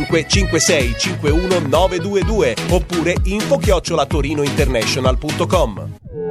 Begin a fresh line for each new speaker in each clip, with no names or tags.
56 51 922 oppure info@torinointernational.com.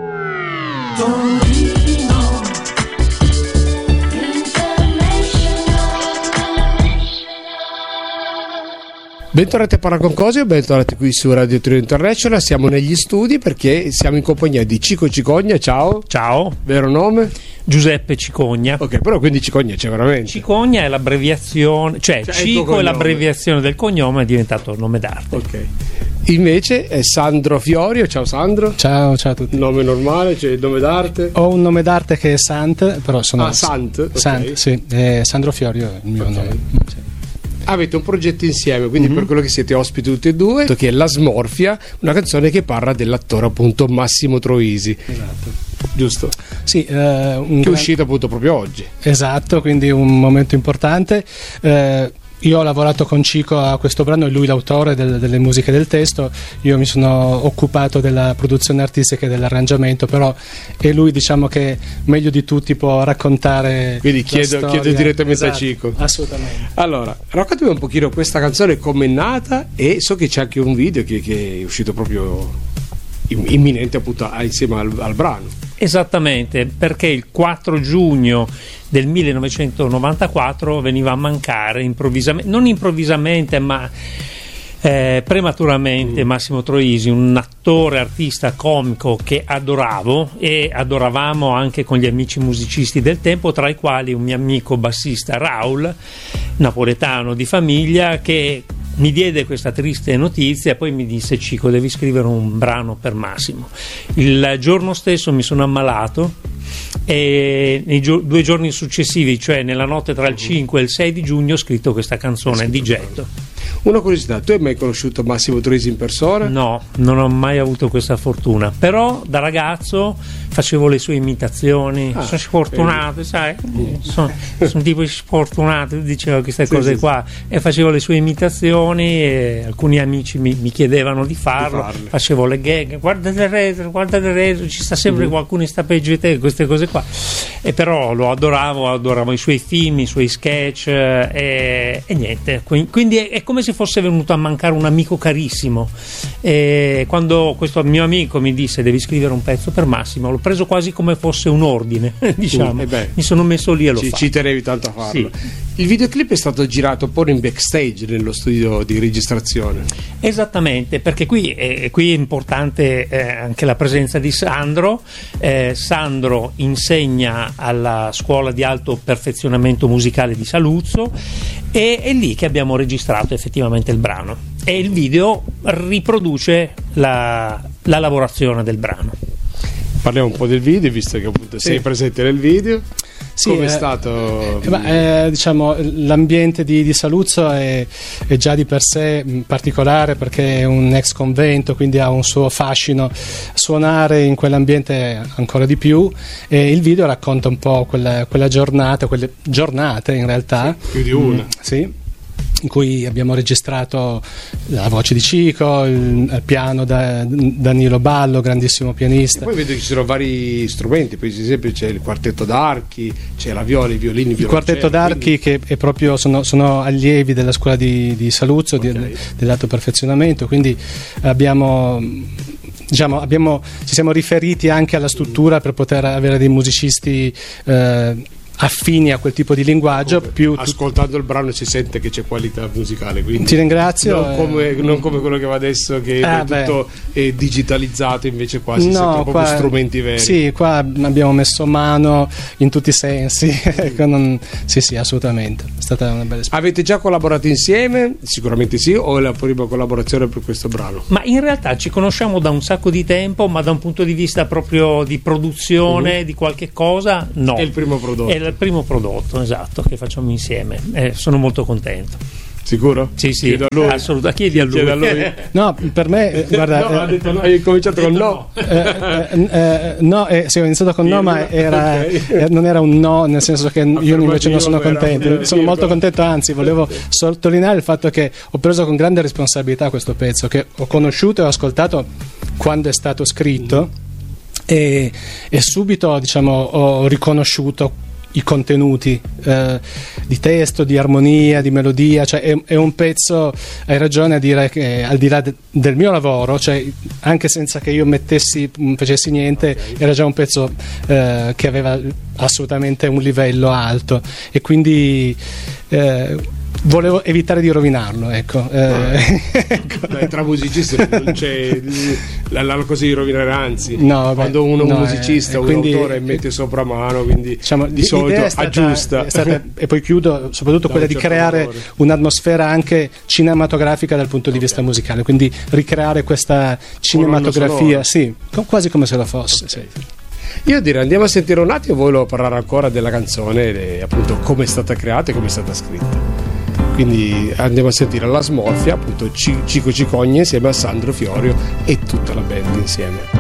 Bentornati a Parla con Cosio, bentornati qui su Radio Torino International. Siamo negli studi perché siamo in compagnia di Cico Cicogna. Ciao.
Ciao.
Vero nome?
Giuseppe Cicogna.
Ok, però quindi Cicogna c'è veramente.
Cicogna è l'abbreviazione, cioè Cico è l'abbreviazione del cognome, è diventato nome d'arte.
Ok. Invece è Sandro Fiorio. Ciao Sandro.
Ciao a tutti.
Nome normale, cioè nome d'arte?
Ho un nome d'arte che è Sant, però sono
Sant. Okay.
Sant, sì. Sandro Fiorio è il mio nome. Sì.
Avete un progetto insieme, quindi per quello che siete ospiti tutti e due, che è La Smorfia, una canzone che parla dell'attore appunto Massimo Troisi.
Esatto.
Giusto?
Sì,
che è uscito appunto proprio oggi.
Esatto, quindi un momento importante. Io ho lavorato con Cico a questo brano, è lui l'autore delle musiche del testo, io mi sono occupato della produzione artistica e dell'arrangiamento, però è lui, diciamo, che meglio di tutti può raccontare.
Quindi chiedo direttamente, esatto, a Cico.
Assolutamente.
Allora, raccontami un pochino questa canzone, com'è nata, e so che c'è anche un video che è uscito proprio imminente appunto insieme al brano.
Esattamente, perché il 4 giugno del 1994 veniva a mancare non improvvisamente ma prematuramente Massimo Troisi, un attore, artista, comico che adoravo e adoravamo anche con gli amici musicisti del tempo, tra i quali un mio amico bassista Raul, napoletano di famiglia, che mi diede questa triste notizia e poi mi disse: Cico, devi scrivere un brano per Massimo. Il giorno stesso mi sono ammalato e nei 2 giorni successivi, cioè nella notte tra il 5 e il 6 di giugno, ho scritto questa canzone di getto.
Una curiosità, tu hai mai conosciuto Massimo Troisi in persona?
No, non ho mai avuto questa fortuna, però da ragazzo facevo le sue imitazioni. Sono sfortunato, sai, sono tipo sfortunato, dicevo queste cose qua, e facevo le sue imitazioni e alcuni amici mi chiedevano di farlo, facevo le gag, guarda del retro, ci sta sempre qualcuno che sta peggio di te, queste cose qua, e però lo adoravo i suoi film, i suoi sketch, e niente, quindi è come se fosse venuto a mancare un amico carissimo, e quando questo mio amico mi disse: devi scrivere un pezzo per Massimo, l'ho preso quasi come fosse un ordine, diciamo. Mi sono messo lì e l'ho fatto.
Ci tenevi tanto a farlo.
Sì.
Il videoclip è stato girato pure in backstage nello studio di registrazione.
Esattamente, perché qui è importante anche la presenza di Sandro. Sandro insegna alla scuola di alto perfezionamento musicale di Saluzzo, e è lì che abbiamo registrato effettivamente il brano, e il video riproduce la lavorazione del brano.
Parliamo un po' del video, visto che appunto sei presente nel video.
Sì,
come è stato?
Diciamo, l'ambiente di Saluzzo è già di per sé particolare, perché è un ex convento, quindi ha un suo fascino. Suonare in quell'ambiente ancora di più, e il video racconta un po' quelle giornate in realtà.
Sì, più di una.
Sì, in cui abbiamo registrato la voce di Cico, il piano da Danilo Ballo, grandissimo pianista.
E poi vedo che ci sono vari strumenti, per esempio c'è il quartetto d'archi, c'è la viola, i violini,
il quartetto d'archi, quindi, che è proprio sono allievi della scuola di Saluzzo, dell'alto perfezionamento, quindi ci siamo riferiti anche alla struttura per poter avere dei musicisti affini a quel tipo di linguaggio.
Ascoltando il brano si sente che c'è qualità musicale, quindi
ti ringrazio.
Non come quello che va adesso, che è tutto digitalizzato, invece qua si sentono proprio strumenti veri.
Sì, qua abbiamo messo mano in tutti i sensi. Sì, assolutamente, è stata una bella esperienza.
Avete già collaborato insieme? Sicuramente sì, o è la prima collaborazione per questo brano?
Ma in realtà ci conosciamo da un sacco di tempo, ma da un punto di vista proprio di produzione di qualche cosa, no.
È il primo prodotto.
È il primo prodotto, esatto, che facciamo insieme. Sono molto contento.
Sicuro?
Sì, assolutamente.
Chiedi a lui.
No, per me, guarda,
ha detto no, hai cominciato con no.
Sì, ho iniziato con no, ma non era un no, nel senso che io invece non sono contento. Sono molto contento, anzi, volevo sottolineare il fatto che ho preso con grande responsabilità questo pezzo, che ho conosciuto e ho ascoltato quando è stato scritto, e subito, diciamo, ho riconosciuto i contenuti di testo, di armonia, di melodia, cioè è un pezzo, hai ragione a dire che al di là del mio lavoro, cioè anche senza che io facessi niente, era già un pezzo che aveva assolutamente un livello alto, e quindi volevo evitare di rovinarlo, ecco.
Beh, tra musicisti non c'è la cosa di rovinare, anzi,
no,
quando uno è un musicista, un autore mette sopra mano, quindi
diciamo,
di solito aggiusta.
E poi chiudo, soprattutto quella di creare un'atmosfera anche cinematografica dal punto di vista musicale, quindi ricreare questa cinematografia, sì, quasi come se lo fosse.
Okay. Sì. Io direi andiamo a sentire un attimo, volevo parlare ancora della canzone e appunto come è stata creata e come è stata scritta. Quindi andiamo a sentire La Smorfia, appunto Cico Cicogna insieme a Sandro Fiorio e tutta la band insieme.